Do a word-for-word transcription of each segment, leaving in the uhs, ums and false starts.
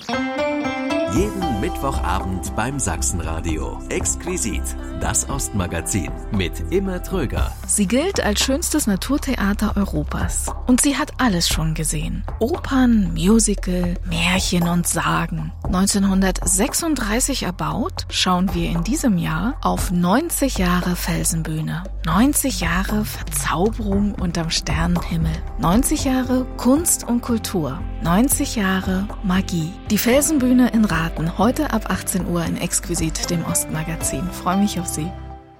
Jeden Mittwochabend beim Sachsenradio. Exquisit, das Ostmagazin mit Imme Tröger. Sie gilt als schönstes Naturtheater Europas. Und sie hat alles schon gesehen. Opern, Musical, Märchen und Sagen. neunzehnhundertsechsunddreißig erbaut, schauen wir in diesem Jahr auf neunzig Jahre Felsenbühne. neunzig Jahre Verzauberung unterm Sternenhimmel. neunzig Jahre Kunst und Kultur. neunzig Jahre Magie. Die Felsenbühne in Rathen, heute ab achtzehn Uhr in Exquisit, dem Ostmagazin. Freue mich auf Sie.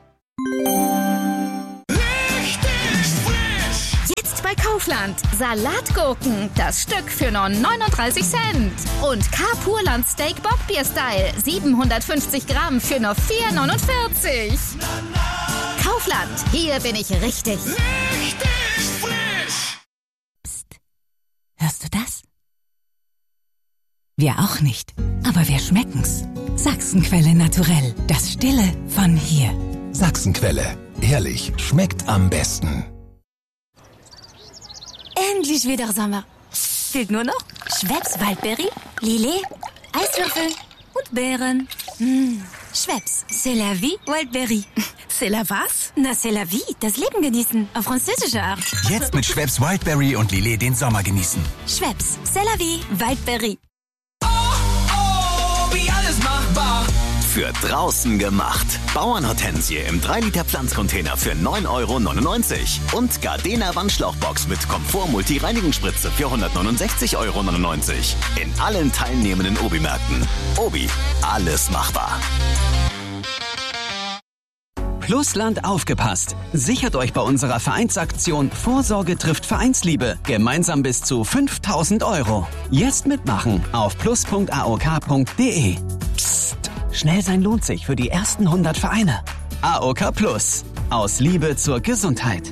Jetzt bei Kaufland. Salatgurken, das Stück für nur neununddreißig Cent. Und K-Purland Steak Bockbier Style, siebenhundertfünfzig Gramm für nur vier neunundvierzig. Kaufland, hier bin ich richtig. Richtig frisch. Psst, hörst du das? Wir auch nicht, aber wir schmecken's. Sachsenquelle Naturell, das Stille von hier. Sachsenquelle, ehrlich, schmeckt am besten. Endlich wieder Sommer. Fehlt nur noch Schweppes Waldberry, Lillet, Eiswürfel und Beeren. Mmh. Schweppes, c'est la vie, Waldberry. C'est la was? Na, c'est la vie, das Leben genießen, auf französische Art. Jetzt mit Schweppes Wildberry und Lillet den Sommer genießen. Schweppes, c'est la vie, Waldberry. Für draußen gemacht. Bauernhortensie im drei Liter Pflanzcontainer für neun Euro neunundneunzig. Und Gardena Wandschlauchbox mit Komfort-Multi-Reinigungsspritze für hundertneunundsechzig Euro neunundneunzig. In allen teilnehmenden Obi-Märkten. Obi, alles machbar. Plusland aufgepasst. Sichert euch bei unserer Vereinsaktion Vorsorge trifft Vereinsliebe. Gemeinsam bis zu fünftausend Euro. Jetzt mitmachen auf plus punkt a o k punkt d e. Psst. Schnell sein lohnt sich für die ersten hundert Vereine. A O K Plus. Aus Liebe zur Gesundheit.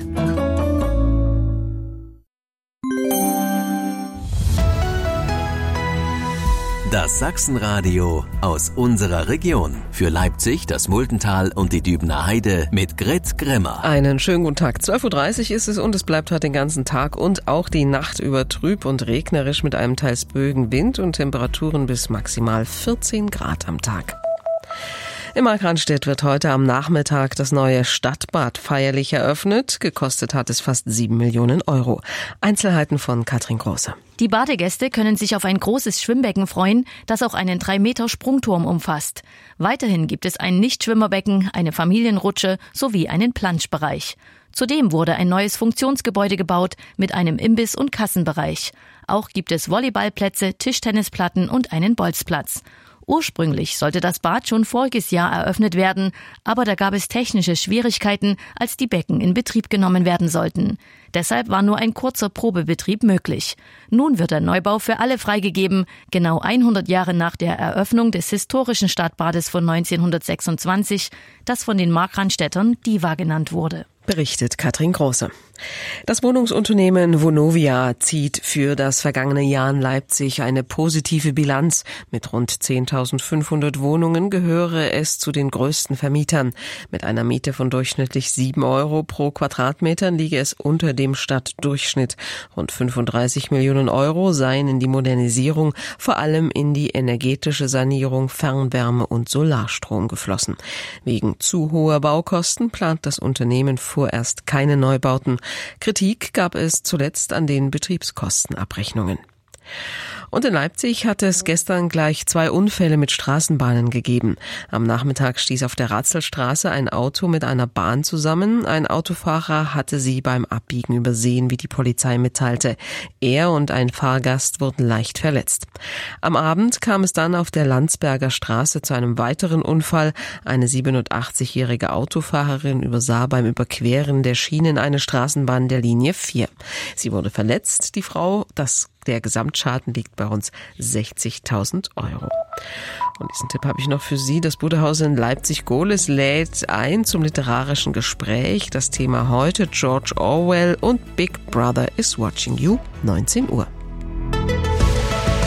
Das Sachsenradio aus unserer Region. Für Leipzig, das Muldental und die Dübener Heide mit Grit Grimmer. Einen schönen guten Tag. zwölf Uhr dreißig ist es und es bleibt heute den ganzen Tag und auch die Nacht über trüb und regnerisch mit einem teils böigen Wind und Temperaturen bis maximal vierzehn Grad am Tag. In Markranstädt wird heute am Nachmittag das neue Stadtbad feierlich eröffnet. Gekostet hat es fast sieben Millionen Euro. Einzelheiten von Katrin Große. Die Badegäste können sich auf ein großes Schwimmbecken freuen, das auch einen drei Meter Sprungturm umfasst. Weiterhin gibt es ein Nichtschwimmerbecken, eine Familienrutsche sowie einen Planschbereich. Zudem wurde ein neues Funktionsgebäude gebaut mit einem Imbiss- und Kassenbereich. Auch gibt es Volleyballplätze, Tischtennisplatten und einen Bolzplatz. Ursprünglich sollte das Bad schon voriges Jahr eröffnet werden, aber da gab es technische Schwierigkeiten, als die Becken in Betrieb genommen werden sollten. Deshalb war nur ein kurzer Probebetrieb möglich. Nun wird der Neubau für alle freigegeben, genau hundert Jahre nach der Eröffnung des historischen Stadtbades von neunzehnhundertsechsundzwanzig, das von den Markranstädtern Diva genannt wurde. Berichtet Katrin Große. Das Wohnungsunternehmen Vonovia zieht für das vergangene Jahr in Leipzig eine positive Bilanz. Mit rund zehntausendfünfhundert Wohnungen gehöre es zu den größten Vermietern. Mit einer Miete von durchschnittlich sieben Euro pro Quadratmeter liege es unter dem Stadtdurchschnitt. Rund fünfunddreißig Millionen Euro seien in die Modernisierung, vor allem in die energetische Sanierung, Fernwärme und Solarstrom geflossen. Wegen zu hoher Baukosten plant das Unternehmen vorerst keine Neubauten. Kritik gab es zuletzt an den Betriebskostenabrechnungen. Und in Leipzig hat es gestern gleich zwei Unfälle mit Straßenbahnen gegeben. Am Nachmittag stieß auf der Ratzelstraße ein Auto mit einer Bahn zusammen. Ein Autofahrer hatte sie beim Abbiegen übersehen, wie die Polizei mitteilte. Er und ein Fahrgast wurden leicht verletzt. Am Abend kam es dann auf der Landsberger Straße zu einem weiteren Unfall. Eine siebenundachtzigjährige Autofahrerin übersah beim Überqueren der Schienen eine Straßenbahn der Linie vier. Sie wurde verletzt. Die Frau, das Der Gesamtschaden liegt bei uns sechzigtausend Euro. Und diesen Tipp habe ich noch für Sie. Das Buderhaus in Leipzig-Gohlis lädt ein zum literarischen Gespräch. Das Thema heute George Orwell und Big Brother is Watching You, neunzehn Uhr.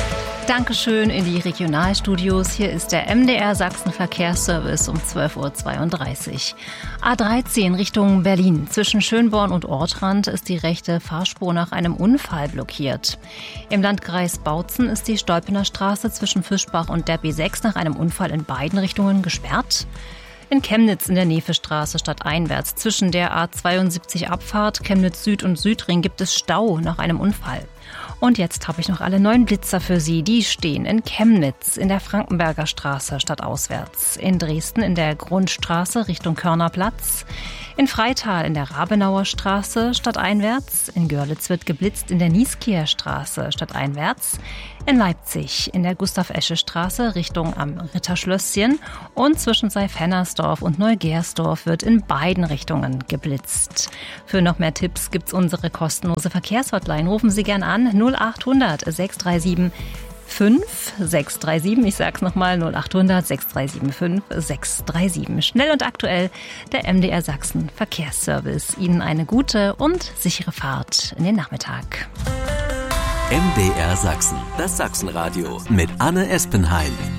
Dankeschön in die Regionalstudios. Hier ist der M D R Sachsen Verkehrsservice um zwölf Uhr zweiunddreißig. A dreizehn Richtung Berlin. Zwischen Schönborn und Ortrand ist die rechte Fahrspur nach einem Unfall blockiert. Im Landkreis Bautzen ist die Stolpener Straße zwischen Fischbach und der B sechs nach einem Unfall in beiden Richtungen gesperrt. In Chemnitz in der Nevestraße stadteinwärts zwischen der A zweiundsiebzig Abfahrt Chemnitz Süd und Südring gibt es Stau nach einem Unfall. Und jetzt habe ich noch alle neuen Blitzer für Sie. Die stehen in Chemnitz in der Frankenberger Straße stadtauswärts, in Dresden in der Grundstraße Richtung Körnerplatz, in Freital in der Rabenauer Straße stadteinwärts, in Görlitz wird geblitzt in der Nieskieer Straße stadteinwärts, in Leipzig in der Gustav-Esche-Straße Richtung am Ritterschlösschen und zwischen Seif-Hennersdorf und Neugersdorf wird in beiden Richtungen geblitzt. Für noch mehr Tipps gibt's unsere kostenlose Verkehrshotline. Rufen Sie gern an null acht hundert sechs drei sieben fünf sechs drei sieben. Ich sag's nochmal, null acht hundert sechs drei sieben fünf sechs drei sieben. Schnell und aktuell der M D R Sachsen Verkehrsservice. Ihnen eine gute und sichere Fahrt in den Nachmittag. M D R Sachsen, das Sachsenradio mit Anne Espenheim.